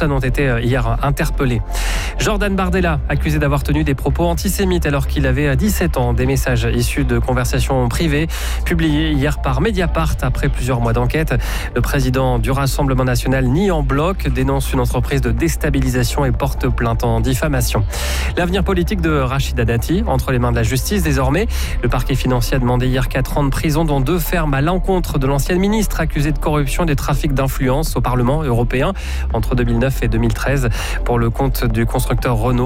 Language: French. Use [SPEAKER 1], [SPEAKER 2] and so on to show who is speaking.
[SPEAKER 1] personnes ont été hier interpellées. Jordan Bardella, accusé d'avoir tenu des propos antisémites alors qu'il avait 17 ans. Des messages issus de conversations privées publiés hier par Mediapart après plusieurs mois d'enquête. Le président du Rassemblement national nie en bloc, dénonce une entreprise de déstabilisation et porte plainte en diffamation. L'avenir politique de Rachida Dati entre les mains de la justice désormais. Le parquet financier a demandé hier 4 ans de prison, dont 2 fermes à l'encontre de l'ancienne ministre accusée de corruption et des trafics d'influence au Parlement européen entre 2009 et 2013 pour le compte du constructeur Renault.